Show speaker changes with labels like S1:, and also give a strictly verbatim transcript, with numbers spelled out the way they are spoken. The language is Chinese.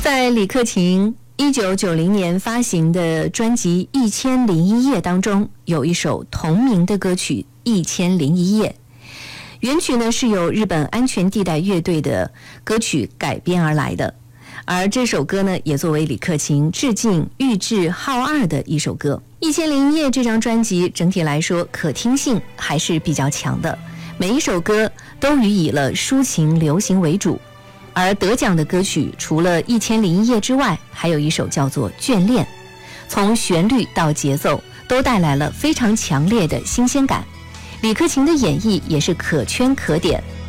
S1: 在李克勤一九九零年发行的专辑《一千零一夜》当中，有一首同名的歌曲《一千零一夜》，原曲呢是由日本安全地带乐队的歌曲改编而来的，而这首歌呢也作为李克勤致敬玉置浩二的一首歌。《一千零一夜》这张专辑整体来说可听性还是比较强的，每一首歌都予以了抒情流行为主，而得奖的歌曲除了《一千零一夜》之外，还有一首叫做《眷恋》，从旋律到节奏都带来了非常强烈的新鲜感。李克勤的演绎也是可圈可点，